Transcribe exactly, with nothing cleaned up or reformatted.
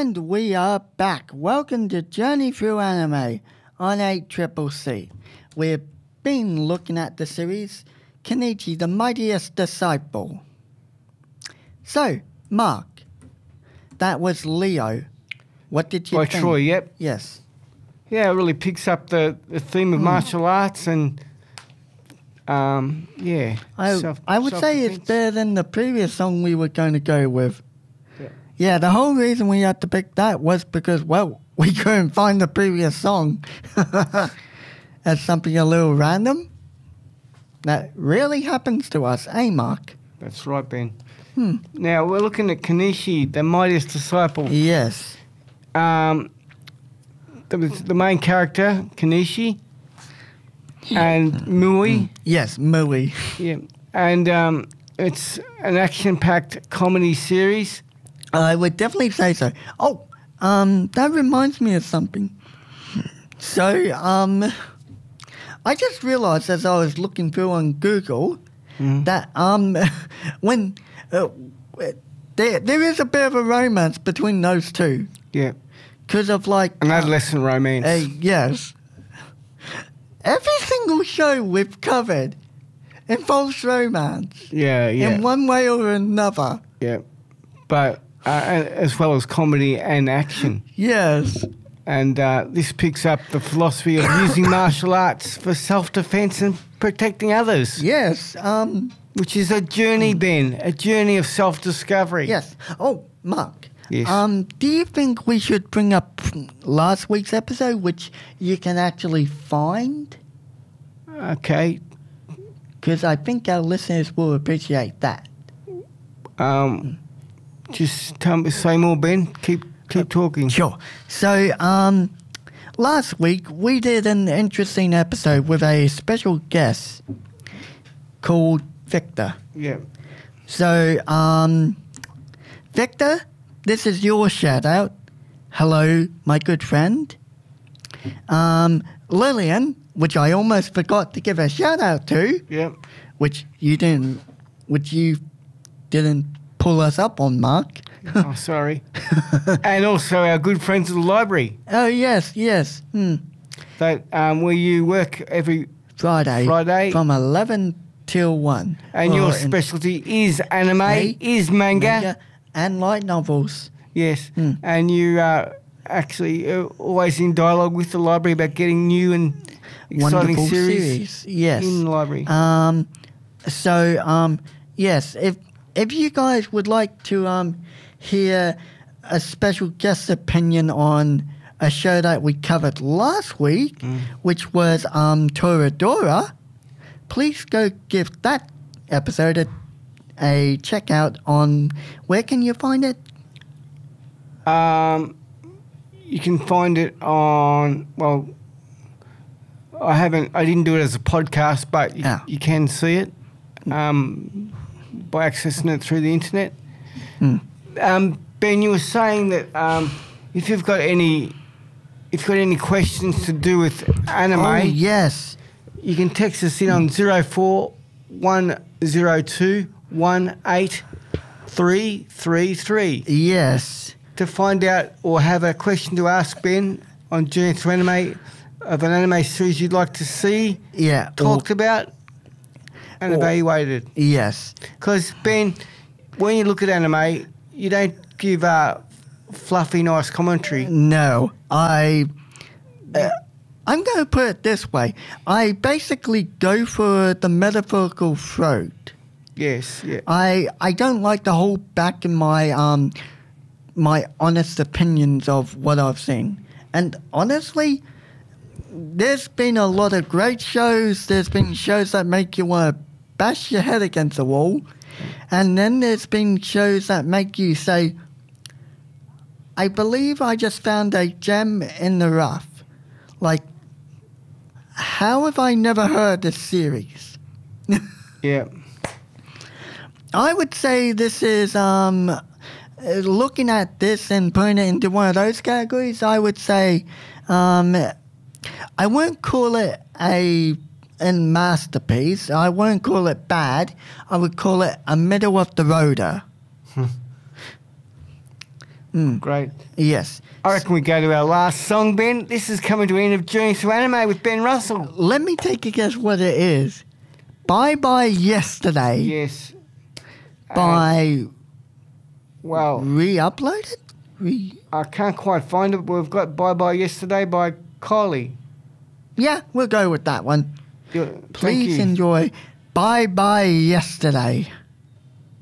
And we are back. Welcome to Journey Through Anime on eight C C C. We've been looking at the series Kenichi, the Mightiest Disciple. So, Mark, that was Leo. What did you By think? Troy, yep. Yes. Yeah, it really picks up the, the theme of mm. martial arts and, um, yeah. I, self, I would say it's better than the previous song we were going to go with. Yeah. yeah, the whole reason we had to pick that was because, well, we couldn't find the previous song. As something a little random. That really happens to us, eh, Mark? That's right, Ben. Hmm. Now, we're looking at Kenichi, the Mightiest Disciple. Yes. Um, the, the main character, Kenichi, and Mui. Yes, Mui. Yeah. And um, it's an action-packed comedy series. I would definitely say so. Oh, um, that reminds me of something. So, um, I just realised as I was looking through on Google mm. that um, when uh, there there is a bit of a romance between those two. Yeah. Because of like an adolescent uh, romance. Uh, yes. Every single show we've covered involves romance. Yeah, yeah. In one way or another. Yeah. But uh, as well as comedy and action. Yes. And uh, this picks up the philosophy of using martial arts for self-defense and protecting others. Yes. Um, Which is a journey, Ben, a journey of self-discovery. Yes. Oh, Mark. Yes. Um, do you think we should bring up last week's episode, which you can actually find? Okay. Because I think our listeners will appreciate that. Um, just tell me, say more, Ben. Keep keep talking. Sure. So, um, last week we did an interesting episode with a special guest called Victor. Yeah. So, um, Victor, this is your shout out. Hello, my good friend. Um, Lillian, which I almost forgot to give a shout out to. Yeah. Which you didn't, which you didn't pull us up on, Mark. Oh, sorry. And also our good friends at the library. Oh, yes, yes. Hmm. That um, where you work every Friday. Friday. From eleven till one. And your specialty is anime, a, is manga. manga. And light novels. Yes. Hmm. And you are actually uh, always in dialogue with the library about getting new and exciting Wonderful series, series. Yes. in the library. Um, so, um, yes, if if you guys would like to um, hear a special guest opinion on a show that we covered last week, mm. which was um, Toradora, please go give that episode a, a check out on, where can you find it? Um, you can find it on, well, I haven't, I didn't do it as a podcast, but you, oh. you can see it um, by accessing it through the internet. Mm. Um, Ben, you were saying that um, if you've got any, if you've got any questions to do with anime, oh, yes, you can text us in on zero four one zero two one eight three three three. Yes. To find out or have a question to ask Ben on Journey Through Anime of an anime series you'd like to see yeah, talked or, about and or, evaluated. Yes. Because, Ben, when you look at anime, you don't give uh, fluffy, nice commentary. No. I... Uh, I'm going to put it this way. I basically go for the metaphorical throat. Yes, yeah. I, I don't like to hold back in my... um. my honest opinions of what I've seen. And honestly, there's been a lot of great shows. There's been shows that make you want to bash your head against the wall. And then there's been shows that make you say, I believe I just found a gem in the rough. Like, how have I never heard this series? Yeah. I would say this is... um. looking at this and putting it into one of those categories, I would say um, I won't call it a, a masterpiece. I won't call it bad. I would call it a middle of the roader. Mm. Great. Yes. I reckon we go to our last song, Ben. This is coming to the end of Journey Through Anime with Ben Russell. Let me take a guess what it is. Bye Bye Yesterday Yes. by Uh, well, re-uploaded? Re- I can't quite find it, but we've got Bye Bye Yesterday by Kylie. yeah, we'll go with that one. Yeah, thank Please you. enjoy Bye Bye Yesterday.